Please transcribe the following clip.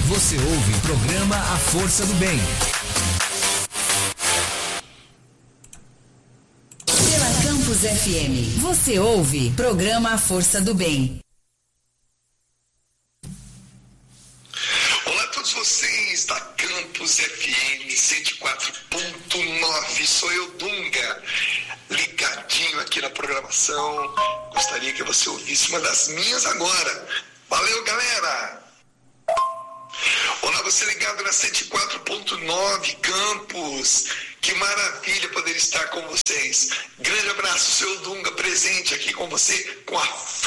Você ouve o programa A Força do Bem. Pela Campus FM, você ouve programa A Força do Bem. Olá a todos vocês da Campus FM 104.9, sou eu, Dunga, ligadinho aqui na programação. Gostaria que você ouvisse uma das minhas agora. Valeu, galera! Olá, você ligado na 104.9 Campus. Que maravilha poder estar com vocês. Grande abraço, seu Dunga, presente aqui com você com a